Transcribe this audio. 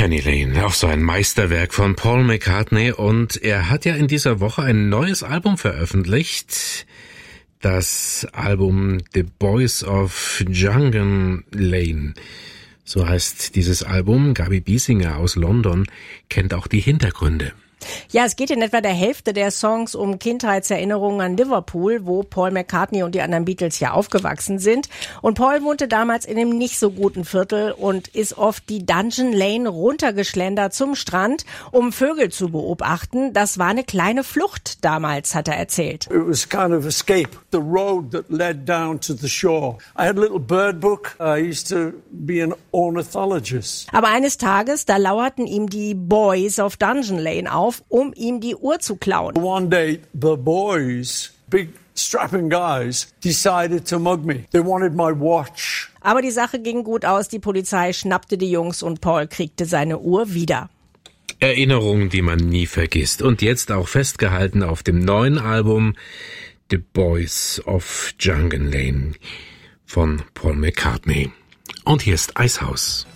Penny Lane, auch so ein Meisterwerk von Paul McCartney, und er hat ja in dieser Woche ein neues Album veröffentlicht. Das Album The Boys of Jungle Lane. So heißt dieses Album. Gabi Biesinger aus London kennt auch die Hintergründe. Ja, es geht in etwa der Hälfte der Songs um Kindheitserinnerungen an Liverpool, wo Paul McCartney und die anderen Beatles ja aufgewachsen sind. Und Paul wohnte damals in einem nicht so guten Viertel und ist oft die Dungeon Lane runtergeschlendert zum Strand, um Vögel zu beobachten. Das war eine kleine Flucht damals, hat er erzählt. It was kind of escape, the road that led down to the shore. I had a little bird book. I used to be an ornithologist. Aber eines Tages, da lauerten ihm die Boys of Dungeon Lane auf, um ihm die Uhr zu klauen. One day, the boys, big strapping guys, decided to mug me. They wanted my watch. Aber die Sache ging gut aus. Die Polizei schnappte die Jungs und Paul kriegte seine Uhr wieder. Erinnerungen, die man nie vergisst. Und jetzt auch festgehalten auf dem neuen Album The Boys of Jungle Lane von Paul McCartney. Und hier ist Eishaus.